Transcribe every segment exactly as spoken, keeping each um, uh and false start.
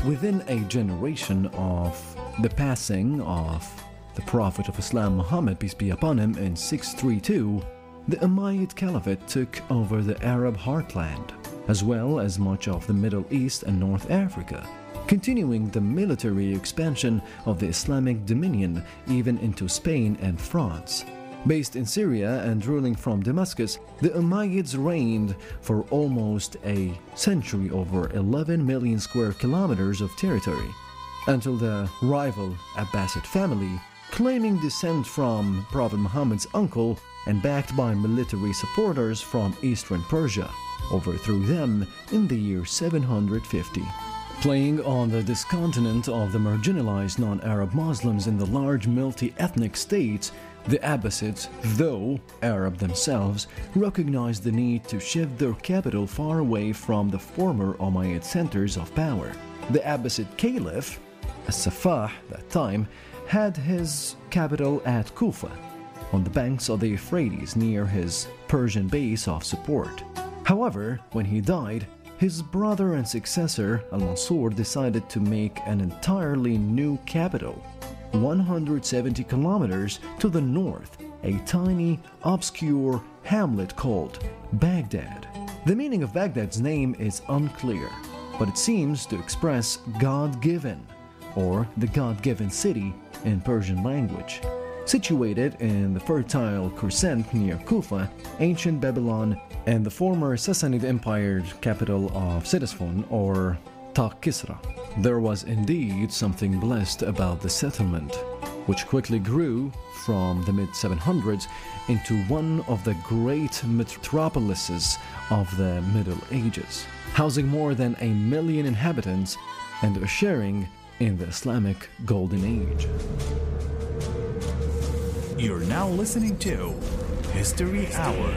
Within a generation of the passing of the Prophet of Islam Muhammad, peace be upon him, in six thirty-two, the Umayyad Caliphate took over the Arab heartland, as well as much of the Middle East and North Africa, continuing the military expansion of the Islamic dominion even into Spain and France. Based in Syria and ruling from Damascus, the Umayyads reigned for almost a century over eleven million square kilometers of territory, until the rival Abbasid family, claiming descent from Prophet Muhammad's uncle and backed by military supporters from eastern Persia, overthrew them in the year seven hundred fifty. Playing on the discontent of the marginalized non-Arab Muslims in the large multi-ethnic states, the Abbasids, though Arab themselves, recognized the need to shift their capital far away from the former Umayyad centers of power. The Abbasid Caliph, As-Saffah, that time, had his capital at Kufa, on the banks of the Euphrates near his Persian base of support. However, when he died, his brother and successor, Al-Mansur, decided to make an entirely new capital, one hundred seventy kilometers to the north, a tiny, obscure hamlet called Baghdad. The meaning of Baghdad's name is unclear, but it seems to express God-given, or the God-given city in Persian language. Situated in the Fertile Crescent near Kufa, ancient Babylon, and the former Sassanid Empire capital of Ctesiphon, or Ta Kisra. There was indeed something blessed about the settlement, which quickly grew from the mid seven hundreds into one of the great metropolises of the Middle Ages, housing more than a million inhabitants and sharing in the Islamic Golden Age. You're now listening to History Hour.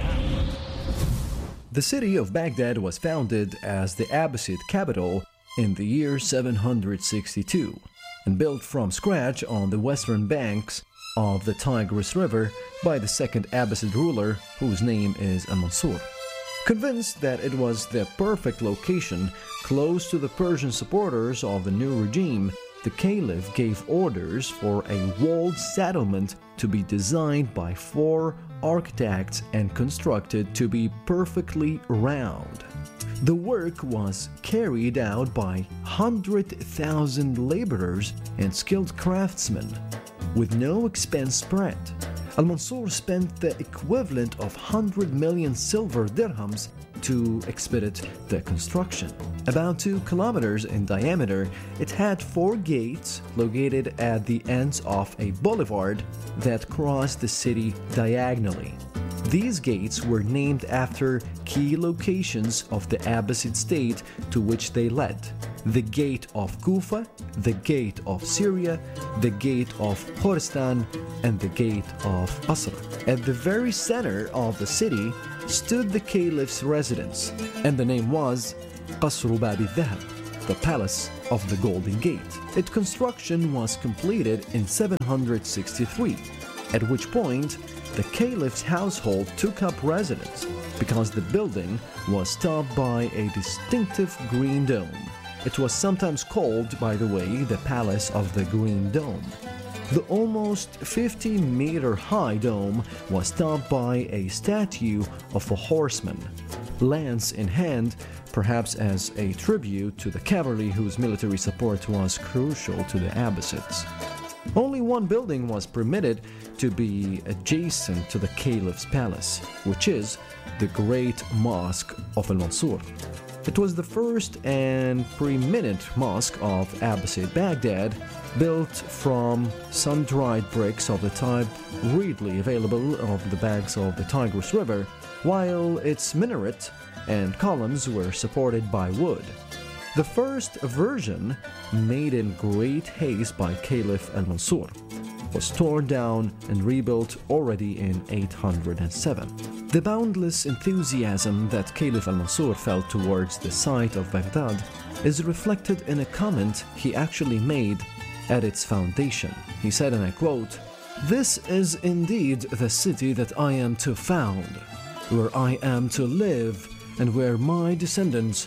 The city of Baghdad was founded as the Abbasid capital in the year seven hundred sixty-two and built from scratch on the western banks of the Tigris River by the second Abbasid ruler, whose name is Al-Mansur. Convinced that it was the perfect location close to the Persian supporters of the new regime, the Caliph gave orders for a walled settlement to be designed by four architects and constructed to be perfectly round. The work was carried out by one hundred thousand laborers and skilled craftsmen, with no expense spared. Al-Mansur spent the equivalent of one hundred million silver dirhams to expedite the construction. About two kilometers in diameter, it had four gates located at the ends of a boulevard that crossed the city diagonally. These gates were named after key locations of the Abbasid state to which they led: the Gate of Kufa, the Gate of Syria, the Gate of Khorasan, and the Gate of Basra. At the very center of the city stood the Caliph's residence, and the name was Qasru Bab al-Dhahab, the Palace of the Golden Gate. Its construction was completed in seven hundred sixty-three, at which point the Caliph's household took up residence because the building was topped by a distinctive green dome. It was sometimes called, by the way, the Palace of the Green Dome. The almost fifty meter high dome was topped by a statue of a horseman, lance in hand, perhaps as a tribute to the cavalry whose military support was crucial to the Abbasids. Only one building was permitted to be adjacent to the Caliph's palace, which is the Great Mosque of Al-Mansur. It was the first and preeminent mosque of Abbasid Baghdad, built from sun-dried bricks of the type readily available on the banks of the Tigris River, while its minaret and columns were supported by wood. The first version, made in great haste by Caliph Al-Mansur, was torn down and rebuilt already in eight hundred seven. The boundless enthusiasm that Caliph Al-Mansur felt towards the site of Baghdad is reflected in a comment he actually made at its foundation. He said, and I quote, "This is indeed the city that I am to found, where I am to live, and where my descendants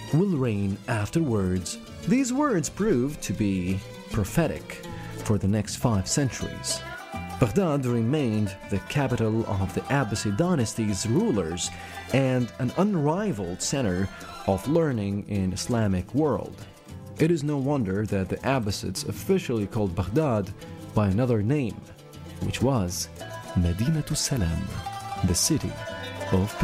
will reign afterwards. These words proved to be prophetic for the next five centuries. Baghdad remained the capital of the Abbasid dynasty's rulers and an unrivaled center of learning in Islamic world. It is no wonder that the Abbasids officially called Baghdad by another name, which was Medinatus Salam, the city of peace.